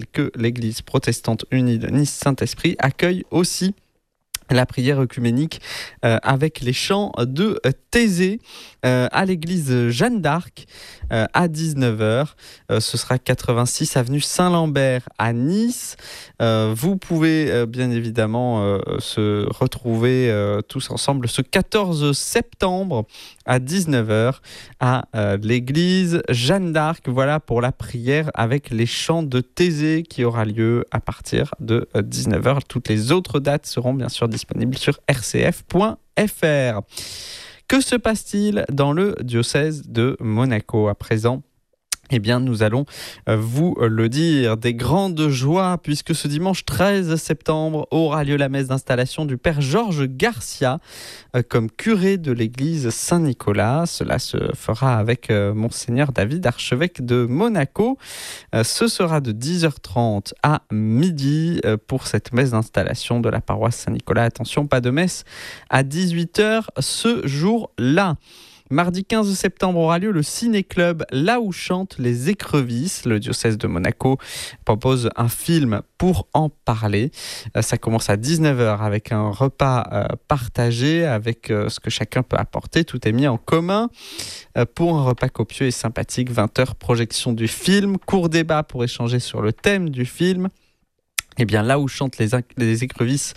que l'église protestante unie de Nice-Saint-Esprit accueille aussi la prière œcuménique avec les chants de Thésée à l'église Jeanne d'Arc à 19h. Ce sera 86 avenue Saint-Lambert à Nice. Vous pouvez bien évidemment se retrouver tous ensemble ce 14 septembre à 19h à l'église Jeanne d'Arc. Voilà pour la prière avec les chants de Thésée qui aura lieu à partir de 19h. Toutes les autres dates seront bien sûr disponibles sur rcf.fr. Que se passe-t-il dans le diocèse de Monaco à présent ? Eh bien, nous allons vous le dire, des grandes joies, puisque ce dimanche 13 septembre aura lieu la messe d'installation du Père Georges Garcia comme curé de l'église Saint-Nicolas. Cela se fera avec Monseigneur David, archevêque de Monaco. Ce sera de 10h30 à midi pour cette messe d'installation de la paroisse Saint-Nicolas. Attention, pas de messe à 18h ce jour-là. Mardi 15 septembre aura lieu le Ciné-Club Là où chantent les écrevisses. Le diocèse de Monaco propose un film pour en parler. Ça commence à 19h avec un repas partagé avec ce que chacun peut apporter. Tout est mis en commun pour un repas copieux et sympathique. 20h, projection du film, court débat pour échanger sur le thème du film. Eh bien, Là où chantent les écrevisses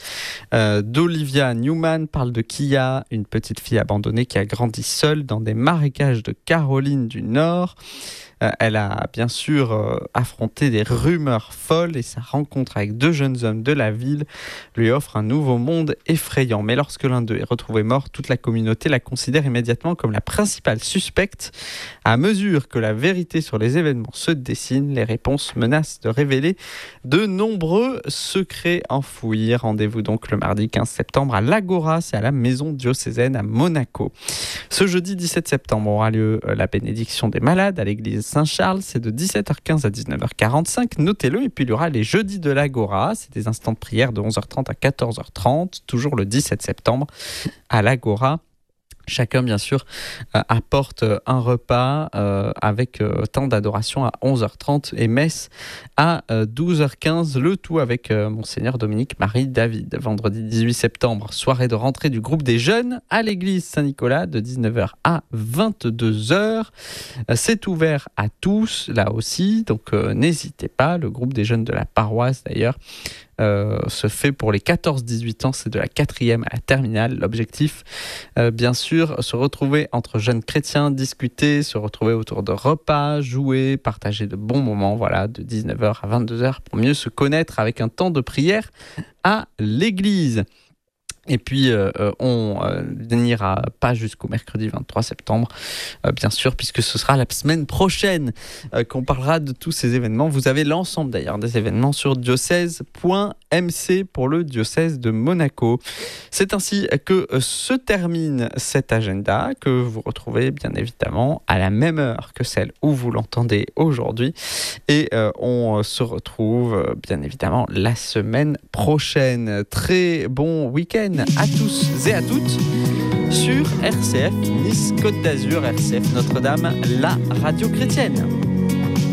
d'Olivia Newman parle de Kia, une petite fille abandonnée qui a grandi seule dans des marécages de Caroline du Nord. Elle a bien sûr affronté des rumeurs folles et sa rencontre avec deux jeunes hommes de la ville lui offre un nouveau monde effrayant. Mais lorsque l'un d'eux est retrouvé mort, toute la communauté la considère immédiatement comme la principale suspecte. À mesure que la vérité sur les événements se dessine, les réponses menacent de révéler de nombreux secrets enfouis. Rendez-vous donc le mardi 15 septembre à l'Agora, c'est à la maison diocésaine à Monaco. Ce jeudi 17 septembre aura lieu la bénédiction des malades à l'église Saint-Charles, c'est de 17h15 à 19h45, notez-le. Et puis il y aura les jeudis de l'Agora, c'est des instants de prière de 11h30 à 14h30, toujours le 17 septembre à l'Agora. Chacun, bien sûr, apporte un repas avec temps d'adoration à 11h30 et messe à 12h15, le tout avec Monseigneur Dominique-Marie David. Vendredi 18 septembre, soirée de rentrée du groupe des jeunes à l'église Saint-Nicolas de 19h à 22h. C'est ouvert à tous, là aussi, donc n'hésitez pas. Le groupe des jeunes de la paroisse, d'ailleurs, se fait pour les 14-18 ans, c'est de la 4e à la terminale. L'objectif, bien sûr, se retrouver entre jeunes chrétiens, discuter, se retrouver autour de repas, jouer, partager de bons moments, voilà, de 19h à 22h pour mieux se connaître avec un temps de prière à l'église. Et puis, on n'ira pas jusqu'au mercredi 23 septembre, bien sûr, puisque ce sera la semaine prochaine qu'on parlera de tous ces événements. Vous avez l'ensemble d'ailleurs des événements sur diocèse.mc pour le diocèse de Monaco. C'est ainsi que se termine cet agenda, que vous retrouvez bien évidemment à la même heure que celle où vous l'entendez aujourd'hui. Et on se retrouve bien évidemment la semaine prochaine. Très bon week-end à tous et à toutes sur RCF Nice Côte d'Azur, RCF Notre-Dame, la radio chrétienne.